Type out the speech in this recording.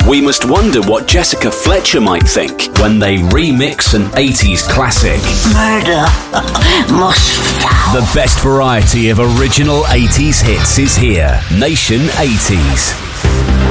We must wonder what Jessica Fletcher might think when they remix an 80s classic. Murder most foul. The best variety of original 80s hits is here. Nation 80s.